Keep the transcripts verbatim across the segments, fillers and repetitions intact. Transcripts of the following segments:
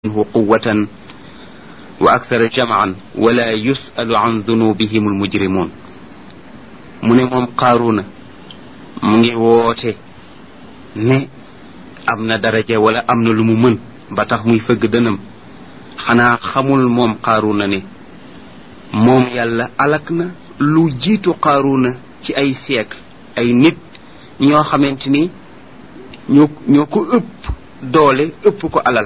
منه قوة وأكثر جمعا ولا يسأل عن ذنوبهم المجرمون mu ne moom Qaaruuna mu ngi woote ne am na daraja wala am na lu mu mën ba tax muy fëgg dënam xanaa xamul moom Qaaruuna ne moom yàlla alak na lu jiitu Qaaruuna ci ay siècle ay nit ñoo xamante ni ñoo ñoo ko ëpp doole ëpp ko alal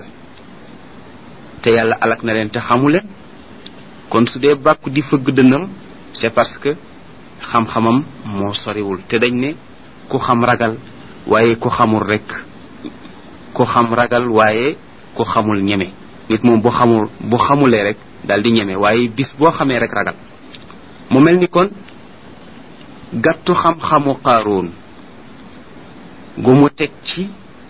te yàlla alak na leen te xamu leen kon su dee bàkku di fëgg dënam c'est parce que xam-xamam moo soriwul te dañ ne ku xam ragal waaye ku xamul rek ku xam ragal waaye ku xamul ñeme nit moom bu xamul bu xamulee rek daal di ñeme waaye bis boo xamee rek ragal mu mel ni kon gàttu xam-xamu Qaaruun gu mu teg ci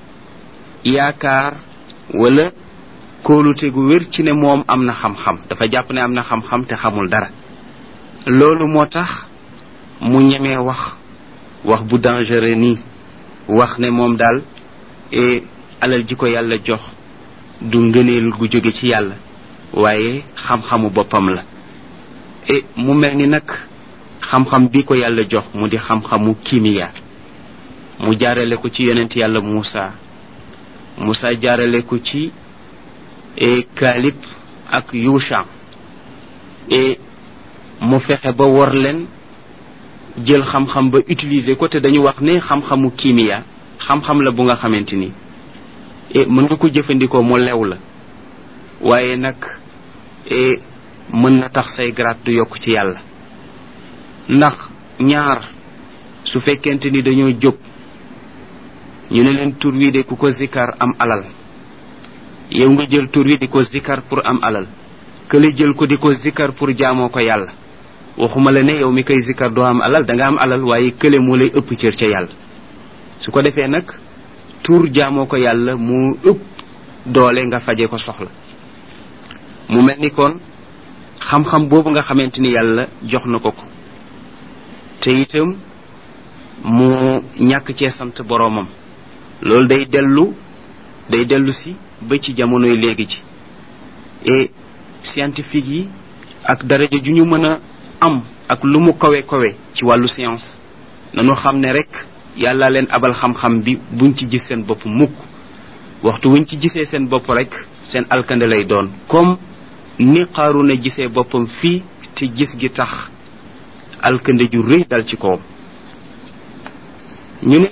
yaakaar wala kóolute gu wér ci ne moom am na xam-xam dafa jàpp ne am na xam-xam te xamul dara loolu moo tax mu ñemee wax wax bu dangereux nii wax ne moom daal e alal ji ko yàlla jox du ngëneel gu jóge ci yàlla waaye xam-xamu boppam la e mu mel ni nag xam-xam bi ko yàlla jox mu di xam-xamu kimiya mu jaarale ko ci yonent yàlla Muusa Muusa jaarale ko ci e Kaalib ak Yusha e mu fexe ba wor leen jël xam-xam ba utiliser ko te dañu wax ne xam-xamu kimiya xam-xam la bu nga xamante ni e mën nga ko jëfandikoo mu lew la waaye nag e mën na tax say grade du yokk ci yàlla ndax ñaar su fekkente ni dañoo jóg ñu ne leen tur wi de ku ko zikkar am alal yow nga jël tur wi di ko zikkar pour am alal kële jël ko di ko zikkar pour jaamoo ko yàlla waxuma la ne yow mi koy zikkar doo am alal danga am alal waaye kële moo lay ëpp cër ca yàlla su ko defee nag tur jaamoo ko yàlla mu ëpp doole nga faje ko soxla mu mel ni kon xam-xam boobu nga xamante ni yàlla jox na ko ko te itam mu ñàkk cee sant boroomam loolu day dellu day dellu si ba ci jamonoy léegi ci et scientifique yi ak daraja ju ñu mën a am ak lu mu kawe kawe ci wàllu science nañu xam ne rek yàlla leen abal xam-xam bi buñ ci gis seen bopp mukk waxtu wuñ ci gisee seen bopp rek seen alkande lay doon comme ni Qaaruuna gisee boppam fii te gis gi tax alkande ju rëy dal ci kawam ñu ne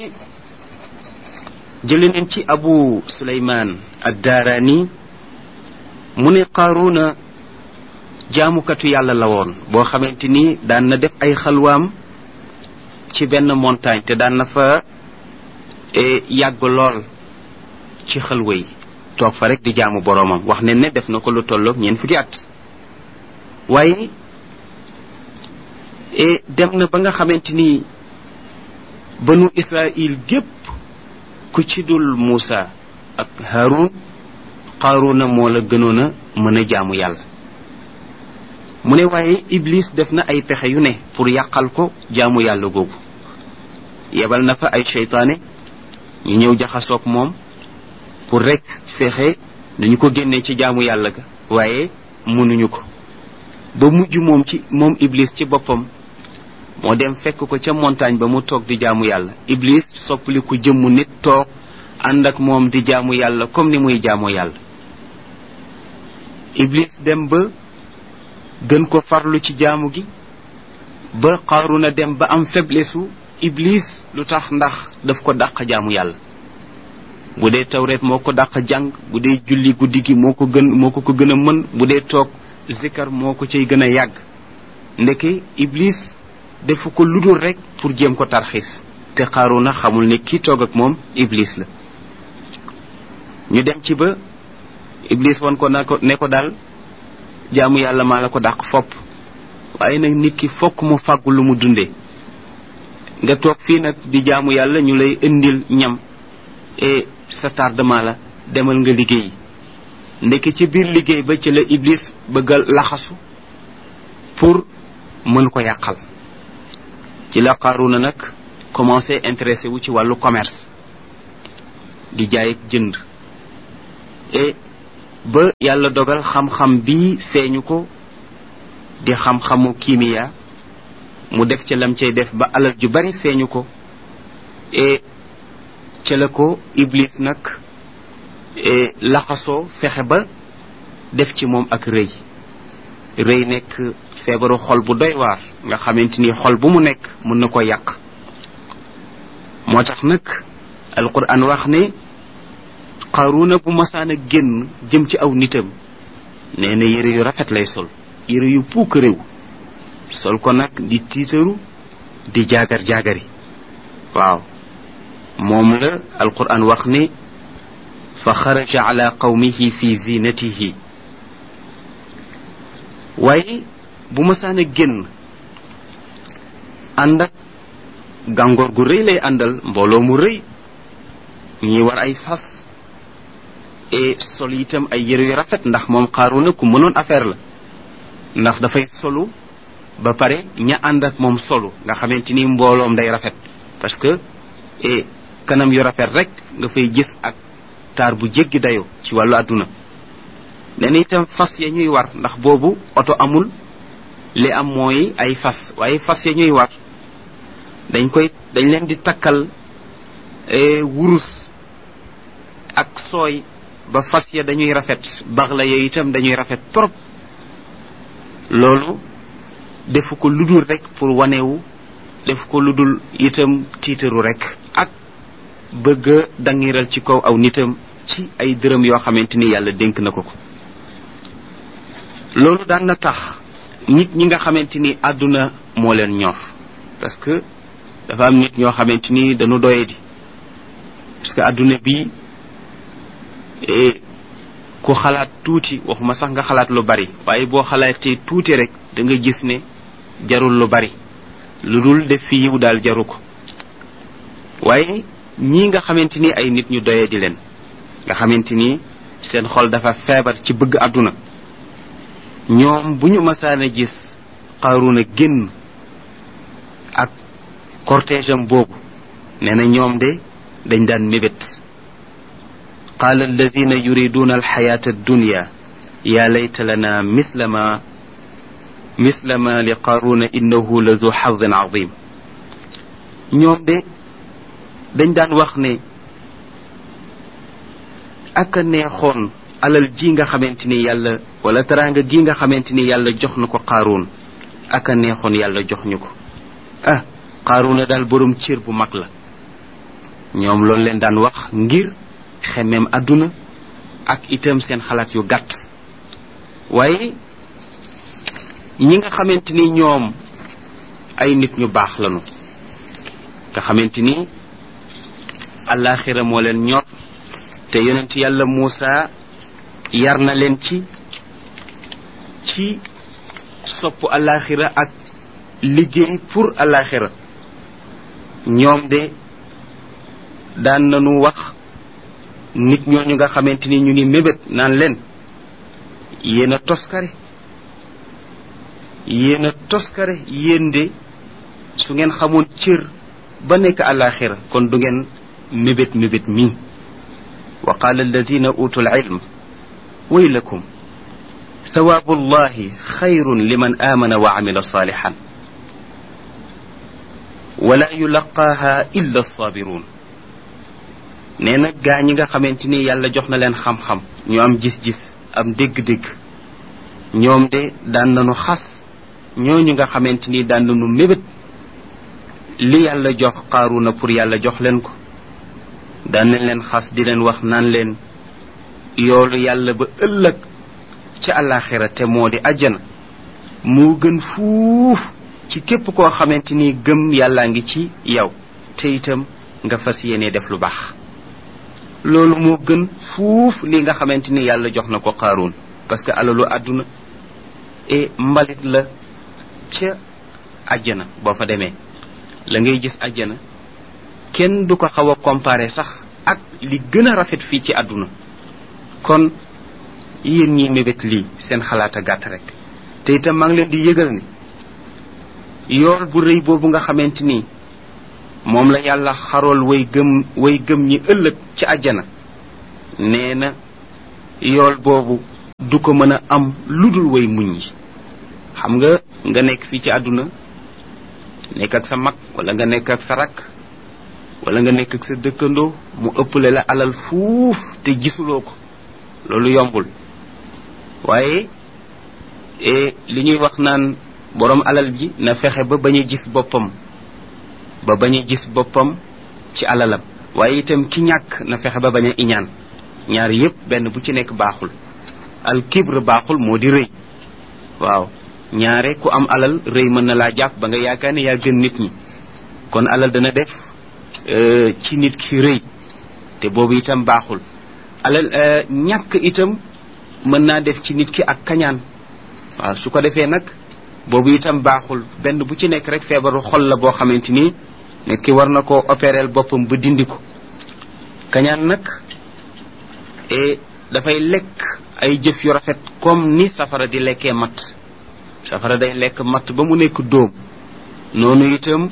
jële nañ ci Abu Suleymaan ad-Daaraani mu ne Qaaruuna jaamukatu yàlla la woon boo xamante ni daan na def ay xalwaam ci benn montagne te daan na fa yàgg lool ci xalwa yi toog fa rek di jaamu boroomam wax ne ne def na ko lu tolloog ñeent fukki at waaye dem na ba nga xamante ni banu Israël gépp ku ci dul Muusa ak Haarun Qaaruuna moo la gënoon a mën a jaamu yàlla mu ne waaye Iblis def na ay pexe yu ne pour yàqal ko jaamu yàlla googu yebal na fa ay seytaane ñu ñëw jaxasoog moom pour rek fexe dañu ko génnee ci jaamu yàlla ga waaye mënuñu ko ba mujj moom ci moom Iblis ci boppam moo dem fekk ko ca montagne ba mu toog di jaamu yàlla Iblis soppali ku jëmmu nit toog ànd ak moom di jaamu yàlla comme ni muy jaamoo yàlla Iblis dem ba gën ko farlu ci jaamu gi ba Qaaruuna dem ba am faiblesse u Iblis lu tax ndax daf ko dàq jaamu yàlla bu dee tawreet moo ko dàq jàng bu dee julli guddi gi moo ko gën moo ko ko gën a mën bu dee toog zikkar moo ko cay gën a yàgg ndeke Iblis defu ko ludul rek pour jéem ko tarxiis te Qaaruuna xamul ne kii toog ak moom Iblis la ñu dem ci ba Iblis won ko na ko ne ko daal jaamu yàlla maa la ko dàq fopp waaye nag nit ki fokk mu fàggu lu mu dundee nga toog fii nag di jaamu yàlla ñu lay indil ñam et sa tardement la demal nga liggéey ndekki ci biir liggéey ba ci la Iblis bëggal laxasu pour mën ko yàqal ci la Qaaruuna nag commencé intéressé wu ci wàllu commerce di jaay ak jënd et ba yàlla dogal xam-xam bi feeñu ko di xam-xamu kimiya mu def ca lam cay def ba alal ju bari feeñu ko e ca la ko iblis nag e laxasoo fexe ba def ci moom ak rëy rëy nekk feebaru xol bu doy waar nga xamante ni xol bu mu nekk mën na ko yàq moo tax nag alquran wax ne Qaruna bu masaan a génn jëm ci aw nitam nee na yére yu rafet lay sol yére yu puuk réew sol ko nag di tiitaru di jaagar jaagari waaw moom la alquran wax ne fa xaraja ala qawmihi fi zinatihi waaye bu masaan a génn ànd ak gàngoor gu rëy lay àndal mbooloo mu rëy ñi war ay fas et sol itam ay yére yu rafet ndax moom Qaruna ku mënoon affaire la ndax dafay solu ba pare ña ànd ak moom solu nga xamante ni mbooloom day rafet parce que et kanam yu rafet rek nga fay gis ak taar bu jéggi dayo ci wàllu àdduna nee na itam fas ya ñuy war ndax boobu oto amul li am mooy ay fas waaye fas ya ñuy war dañ koy dañ leen di takkal wurus ak sooy ba fas ya dañuy rafet baxla ya itam dañuy rafet trop loolu defu ko ludul rek pour wanewu defu ko ludul itam tiitaru rek ak bëgg a dangiral ci kaw aw nitam ci ay dërëm yoo xamante ni yàlla dénk na ko ko loolu daan na tax nit ñi nga xamante ni àdduna moo leen ñor parce que dafa am nit ñoo xamante ni dañu doyadi parce que àdduna bi ku xalaat tuuti waxuma sax nga xalaat lu bari waaye boo xalaatee tuuti rek da nga gis ne jarul lu bari lu dul def fi yiw daal jaru ko waaye ñii nga xamante ni ay nit ñu doye di leen nga xamante ni seen xol dafa feebar ci bëgg àdduna ñoom bu ñu masaana gis Qaruna génn ak cortège am boobu nee na ñoom de dañ daan mébét قال الذين يريدون الحياة الدنيا يا ليت لنا مثل ما مثل ما لقارون إنه لذو حظ عظيم ñoom de dañ daan wax ne ak neexoon alal ji nga xamante ni yàlla wala teraanga gi nga xamante ni yàlla jox na ko Qarun ak neexoon yàlla jox ñu ko ah Qaruna daal borom cër bu mag la ñoom loolu leen daan wax ngir xemem àdduna ak itam seen xalaat yu gàtt waaye ñi nga xamante ni ñoom ay nit ñu baax lañu nga xamante ni àllaaxira moo leen ñor te yonent yàlla Muusa yar na leen ci ci sopp àllaaxira ak liggéey pour àllaaxira ñoom de daan nañu wax nit ñooñu nga xamante ni ñu ngi mébét naan leen yéen a toskare yéen a toskare yéen de su ngeen xamoon cër ba nekk àllaaxira kon du ngeen mébét mébét mii wa qaala alladina utul ilm waylakum thawaabu llahi xayrun liman aamana wa amila saalixan wala yulaqaaha illa alsaabiruun nee na gaa ñi nga xamante ni yàlla jox na leen xam-xam ñu am gis-gis am dégg-dégg ñoom de daan nañu xas ñooñu nga xamante ni daan nañu mébét li yàlla jox Qaruna pour yàlla jox leen ko daan nañ leen xas di leen wax naan leen yoolu yàlla ba ëllëg ci àllaaxira te moo di àjjana moo gën fuuf ci képp koo xamante ni gëm yàllaa ngi ci yow te itam nga fas yéene def lu baax loolu moo gën fuuf li nga xamante ni yàlla jox na ko Qarun parce que alalu àdduna e mbalit la ca àjjana boo fa demee la ngay gis àjjana kenn du ko xaw a comparer sax ak li gën a rafet fii ci àdduna kon yéen ñi mébét lii seen xalaat a gàtt rek te itam maa ngi leen di yëgal ni yool bu rëy boobu nga xamante ni moom la yàlla xarool way gëm way gëm ñi ëllëg ci àjjana nee na yool boobu du ko mën a am ludul way muñ yi. xam nga nga nekk fii ci àdduna nekk ak sa mag wala nga nekk ak sa rak wala nga nekk ak sa dëkkandoo mu ëpple la alal fuuf te gisuloo ko loolu yombul. waaye li ñuy wax naan borom alal ji na fexe ba bañ a gis boppam ba bañ a gis boppam ci alalam. waaye itam ki ñàkk na fexe ba bañ a iñaan. ñaar yépp benn bu ci nekk baaxul. al kibr baaxul moo di rëy. waaw ñaare ku am alal rëy mën na laa jàpp ba nga yaakaar ne yaa gën nit ñi. kon alal dana def ci nit ki rëy te boobu itam baaxul. alal ñàkk itam mën naa def ci nit ki ak kañaan. waaw su ko defee nag boobu itam baaxul. benn bu ci nekk rek feebaru xol la boo xamante ni nit ki war na koo opérer boppam ba dindi ko. kañaan nag e dafay lekk ay jëf yu rafet comme ni safara di lekkee matt. safara day lekk matt ba mu nekk dóom. noonu itam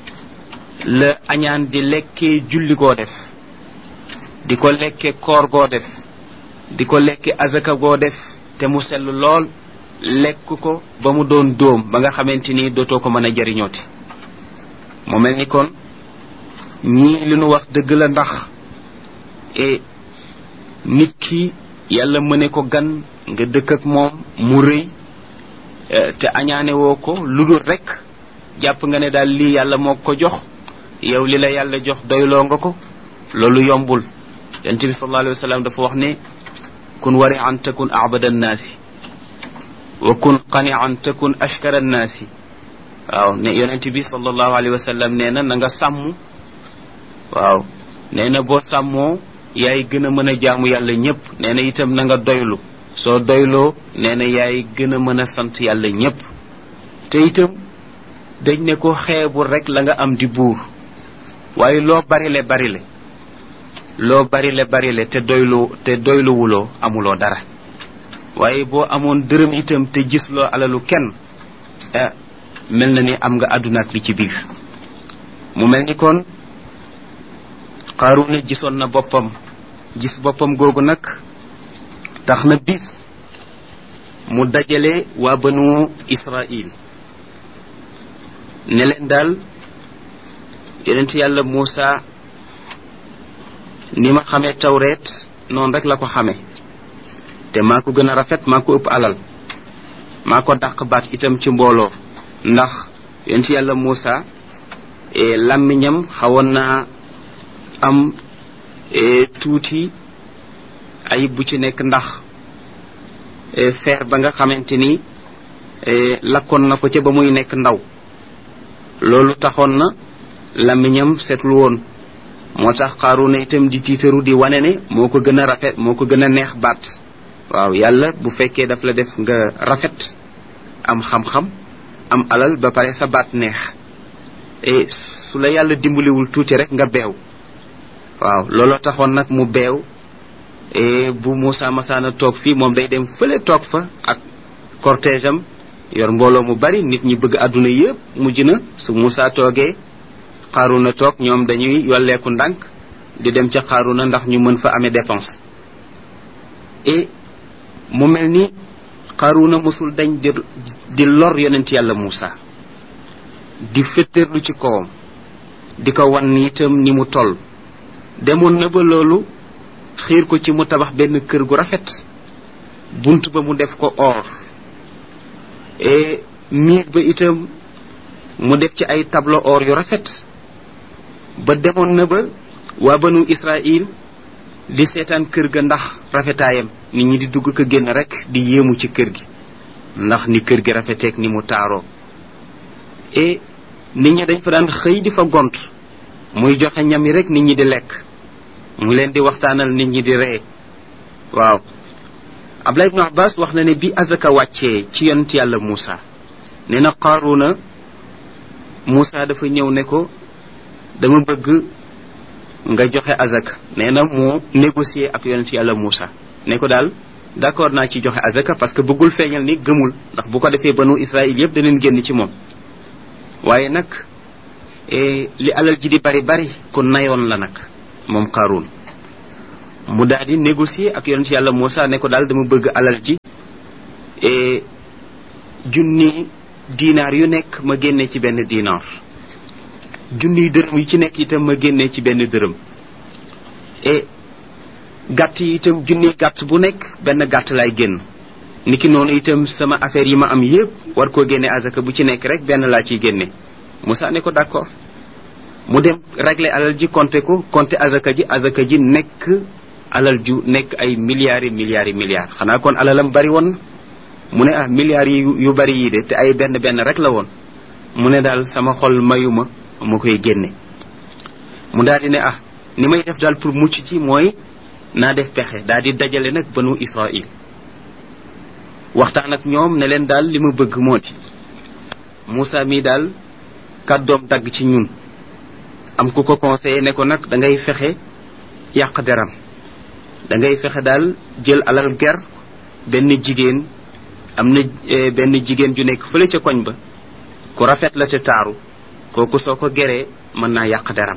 la añaan di lekkee julli goo def, di ko lekke koor goo def, di ko lekke azaka goo def te mu sell lool, lekk ko ba mu doon dóom ba nga xamante ni dootoo ko mën a jariñooti. mu mel ni kon ñii li nu wax dëgg la, ndax e nit ki yàlla mëne ko gan nga dëkk ak moom mu rëy te añaane woo ko lu dul rek jàpp nga ne daal lii yàlla moo ko jox, yow li la yàlla jox doyloo nga ko, loolu yombul. yonent bi sallallahu alayhi wa sallam dafa wax ne kun wari an takun abada annaasi wa kun qani an takun ashkara annaasi. waaw ne yonent bi sallallahu alayhi wa sallam nee na na nga sàmm. waaw nee na boo sàmmoo yaay gën a mën a jaamu yàlla ñëpp. nee na itam na nga doylu, soo doyloo nee na yaay gën a mën a sant yàlla ñëpp. te itam dañ ne ko xeebul rek la nga am di buur, waaye loo barile barile loo barile barile te doylu te doyluwuloo amuloo dara. waaye boo amoon dërëm itam te gisloo alalu kenn eh, mel na ni am nga àdduna ak li ci biir. mu mel ni kon Qaaruuna gisoon na boppam, gis boppam googu nag tax na bis mu dajale waa banu Israil ne leen daal yonent yàlla Muusa ni ma xamee tawreet noonu rek la ko xamee, te maa ko gën a rafet, maa ko ëpp alal, maa ko dàq baat itam ci mbooloo. ndax yonent yàlla Muusa e làmmiñam xawoon naa am e tuuti ayib bu ci nekk, ndax e feer ba nga xamante ni e lakkoon na ko ca ba muy nekk ndaw. loolu taxoon na làmmiñam seetlu woon. moo tax Qaaruuna itam di tiitaru di wane ne moo ko gën a rafet, moo ko gën a neex baat. waaw yàlla bu fekkee daf la def nga rafet, am xam-xam, am alal, ba pare sa baat neex, e su la yàlla dimbaliwul tuuti rek nga beew. waaw looloo taxoon nag mu beew. e bu Muusa masaana toog fii moom day dem fële toog fa ak cortège am, yor mbooloo mu bari, nit ñi bëgg àdduna yépp. mujj na su Muusa toogee Qaaruuna toog, ñoom dañuy yolleeku ndànk di dem ca Qaaruuna ndax ñu mën fa amee dépense. et mu mel ni Qaaruuna mosul dañ di di lor yonent yàlla Muusa, di féttéerlu ci kawam, di ko wan itam ni mu toll. demoon na ba loolu xiir ko ci mu tabax benn kër gu rafet, bunt ba mu def ko or, et miir ba itam mu def ci ay tableau or yu rafet. ba demoon na ba waa banu Israil di seetaan kër ga ndax rafetaayam, nit ñi di dugg ko génn rek di yéemu ci kër gi ndax ni kër gi rafeteek ni mu taaroo. et nit ñi dañ fa daan xëy di fa gont, muy joxe ñam yi rek nit ñi di lekk, mu leen di waxtaanal, nit ñi di ree. waaw Abdullah ibn Abbas wax na ne bi azaka wàccee ci yonent yàlla Muusa, nee na Qaaruuna Muusa dafa ñëw ne ko dama bëgg nga joxe azaka. nee na mu négocier ak yonent yàlla Muusa ne ko daal d'accord naa ci joxe azaka, parce que bëggul feeñal ni gëmul, ndax bu ko defee banu Israël yépp daneen génn ci moom. waaye nag li alal ji di bari bari ku nayoon la nag moom Qaaruun. mu daal di négocier ak yonent yàlla Moussa ne ko daal dama bëgg alal ji e junni dinaar yu nekk ma génne ci benn dinaar junni dërëm yu ci nekk itam ma génne ci benn dërëm e gàtt yi itam junni gàtt bu nekk benn gàtt lay génn niki noonu itam sama affaire yi ma am yépp war koo génne azaka bu ci nekk rek benn laa ciy génne Moussa ne ko d'accord mu dem régler alal ji compter ko compter azaka ji azaka ji nekk alal ju nekk ay milliards yi milliards yi milliards xanaa kon alalam bari woon mu ne ah milliards yi yu bari yii de te ay benn benn rek la woon mu ne daal sama xol mayuma ma koy génne mu daal di ne ah ni may def daal pour mucc ci mooy naa def pexe daal di dajale nag banu Israël waxtaan ak ñoom ne leen daal li ma bëgg moo di Moussa mii daal kàddoom dagg ci ñun am ku ko conseillé ne ko nag da ngay fexe yàq deram da ngay fexe daal jël alal ger benn jigéen am na benn jigéen ju nekk fële ca koñ ba ku rafet la te taaru kooku soo ko geree mën naa yàq deram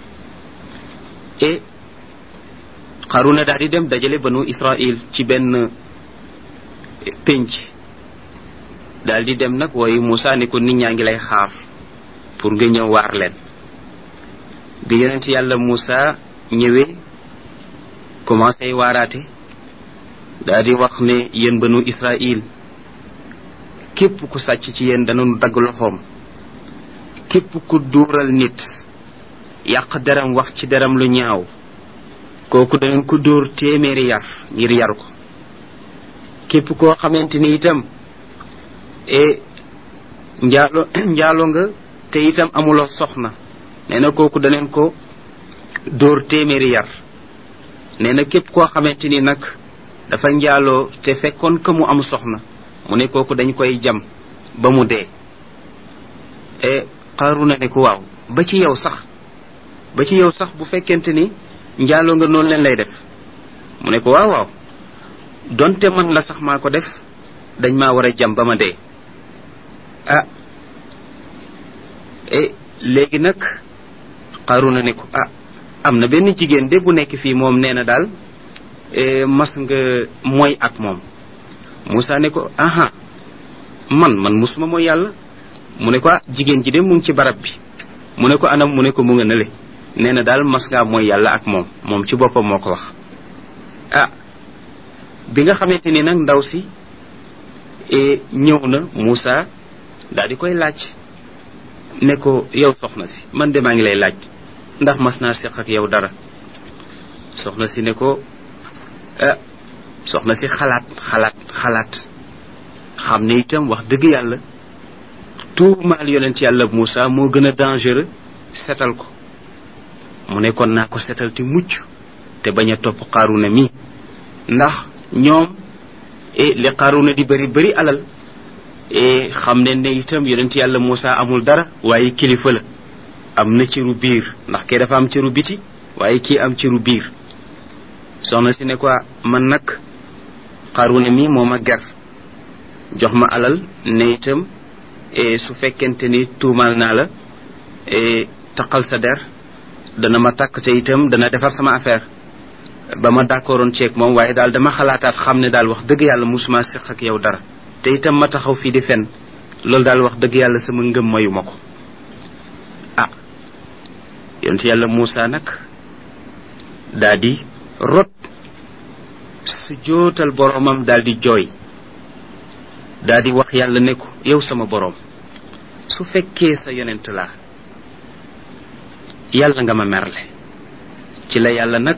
et Qaruna daal di dem dajale banu Israël ci benn pénc daal di dem nag wooyu Moussa ne ko nit ñaa ngi lay xaar pour nga ñëw waar leen bi yonent yàlla Moussa ñëwee commencé waaraate daal di wax ne yéen banu Israël képp ku sàcc ci yéen danañu dagg loxoom képp ku duural nit yàq deram wax ci deram lu ñaaw kooku danañ ko dóor téeméeri yar ngir yar ko képp koo xamante ni itam e njaalo njaalo nga te itam amuloo soxna nee na kooku daneen ko dóor téeméeri yar nee na képp koo xamante ni nag dafa njaaloo te fekkoon que mu am soxna mu ne kooku dañ koy jam ba mu dee e Qaruna ne ko waaw ba ci yow sax ba ci yow sax bu fekkente ni njaaloo nga noonu leen lay def mu ne ko waaw waaw donte man la sax maa ko def dañ maa war a jam ba ma dee ah e léegi nag Qaruna ne ko ah am na benn jigéen de bu nekk fii moom nee na daal mas nga mooy ak moom Moussa ne ko aha man man musuma mooy yàlla mu ne ko ah jigéen ji de mu ngi ci barab bi mu ne ko anam mu ne ko mu nga nële nee na daal mas ngaa mooy yàlla ak moom moom ci boppam moo ko wax ah bi nga xamante ni nag ndaw si ñëw na Moussa daal di koy laaj ne ko yow soxna si man de maa ngi lay laaj ndax mas naa seq ak yow dara soxna si ne ko ah soxna si xalaat xalaat xalaat xam ne itam wax dëgg yàlla tuumaal yonent yàlla Moussa moo gën a dangereux setal ko mu ne kon naa ko setal te mucc te bañ a topp Qaruna mi ndax ñoom e li Qaruna di bëri bëri alal e xam ne ne itam yonent yàlla Moussa amul dara waaye kilifa la am na cëru biir ndax kee dafa am cëru biti waaye kii am cëru biir soxna si ne ko man nag Qaruna mi moo ma ger jox ma alal ne itam e su fekkente ni tuumaal naa la e taqal sa der dana ma takk te itam dana defar sama affaire ba ma d'accordoon ceeg moom waaye daal dama xalaataat xam ne daal wax dëgg yàlla musuma seq ak yow dara te itam ma taxaw fii di fen loolu daal wax dëgg yàlla sama ngëm mayu ma ko ah yonent yàlla Moussa nag daa di rot su jootal boromam daal di jooy daa di wax yàlla ne ko yow sama borom su fekkee sa yonent laa yàlla nga ma merle ci la yàlla nag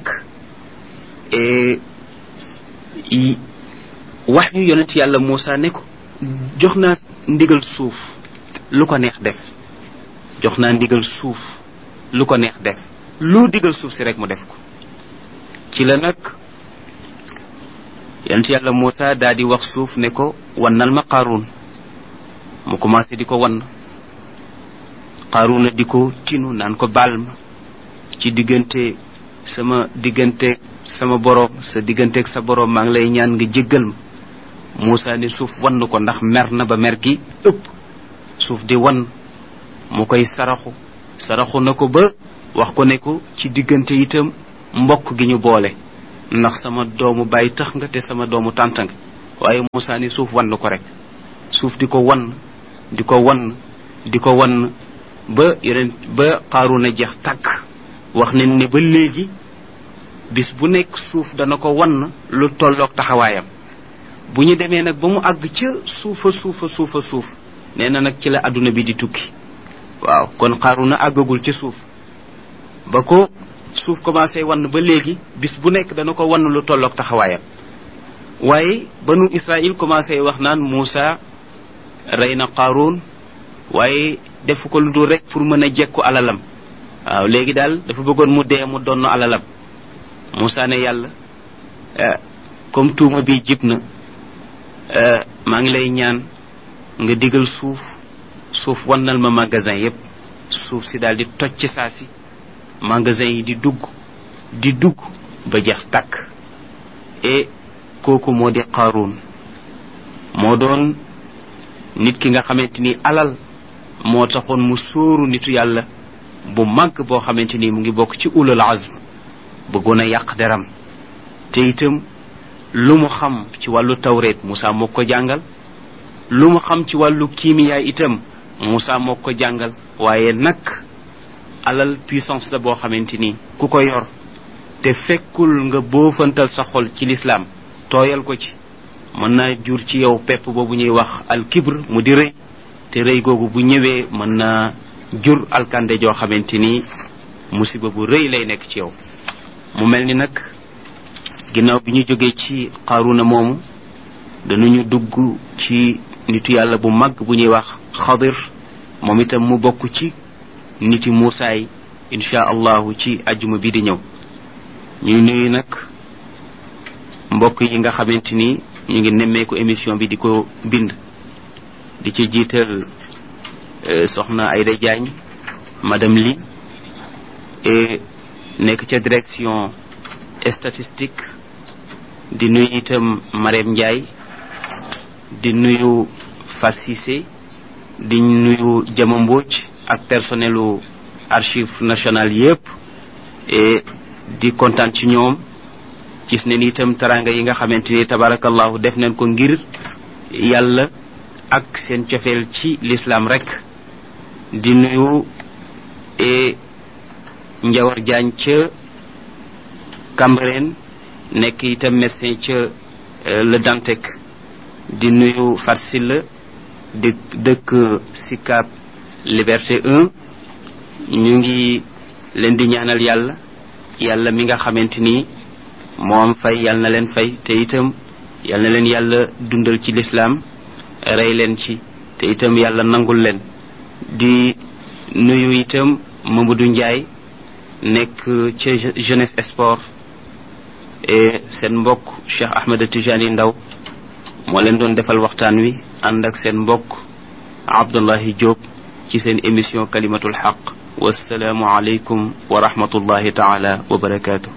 wax yu yonent yàlla Moussa ne ko jox naa ndigal suuf lu ko neex def jox naa ndigal suuf lu ko neex def lu digal suuf si rek mu def ko ci la nag yonent yàlla Moussa daa di wax suuf ne ko wannal ma Qarun mu commencé di ko wann Qaruna di ko tinu naan ko baal ma ci diggante sama diggante sama borom sa digganteeg sa borom maa ngi lay ñaan nga jéggal ma Moussa ne suuf wann ko ndax mer na ba mer gi ëpp suuf di wann mu koy saraxu saraxu na ko ba wax ko ne ko ci diggante itam mbokk gi ñu boole ndax sama doomu bàyyi tax nga te sama doomu tànta nga waaye Moussa ni suuf wan ko rek suuf di ko wan di ko wan di ko wan ba yeneen ba Qaaruuna jeex tàkk wax nañ ne ba léegi bis bu nekk suuf dana ko wan lu tolloog taxawaayam bu ñu demee nag ba mu àgg ca suufa suufa suufa suuf nee na nag ci la adduna bi di tukki waaw kon Qaaruuna àggagul ci suuf ba ko suuf commencé wan ba léegi bis bu nekk dana ko wan lu tolloog taxawaayam waaye banu Israël commencé wax naan Moussa rey na Qaaruun waaye defu ko lu dul rek pour mën a jekku alalam waaw léegi daal dafa bëggoon mu dee mu donn alalam Moussa ne yàlla comme tuuma bi jib na maa ngi lay ñaan nga digal suuf suuf wannal ma magasin yépp suuf si daal di toj ci saa si magasin yi di dugg di dugg ba jeex tàkk et kooku moo di Qaaruun moo doon nit ki nga xamante ni alal moo taxoon mu sóoru nitu yàlla bu màgg boo xamante ni mu ngi bokk ci ulul azm bëggoon a yàq deram te itam lu mu xam ci wàllu tawreet Moussa moo ko jàngal lu mu xam ci wàllu kiimiyaa itam Moussa moo ko jàngal waaye nag alal puissance la boo xamante ni ku ko yor te fekkul nga boofantal sa xol ci lislaam tooyal ko ci mën naa jur ci yow pepp boobu ñuy wax al kibr mu di rëy te rëy googu bu ñëwee mën naa jur alkande joo xamante ni musiba bu rëy lay nekk ci yow mu mel ni nag ginnaaw bi ñu jógee ci Qaaruuna moomu danañu dugg ci nitu yàlla bu mag bu ñuy wax Xadir moom itam mu bokk ci niti Muusaa yi insha allahu ci ajjuma bi di ñëw ñuy nuyu nag mbokk yi nga xamante ni ñu ngi nemmeeku émission bi di ko bind di ci jiital soxna Aïda Diagne madame Li et nekk ca direction statistique di nuyu itam Marème Ndiaye di nuyu Fat Cissé di nuyu Jama Mbodj ak personnelu archive nationale yépp et di kontaan ci ñoom gis ne ni itam taranga yi nga xamante ni tabarakallahu def nañ ko ngir yàlla ak seen cofeel ci l'islam rek di nuyu et Njawar Jaañ ca Cambérène nekk itam médecin ca Le Dantec di nuyu Fat Silla di dëkk Sicap Liberté un ñu ngi leen di ñaanal yàlla yàlla mi nga xamante ni moom fay yàlla na leen fay te itam yàlla na leen yàlla dundal ci l'islam rey leen ci te itam yàlla nangul leen di nuyu itam Mamadou Ndiaye nekk ca Jeunesse Sport et seen mbokk Cheikh Ahmed Tijani Ndaw moo leen doon defal waxtaan wi ànd ak seen mbokk Abdullahi Diop ci seen émission kalimatul haq wassalaamu alaykum wa rahmatullahi taala wa barakaatu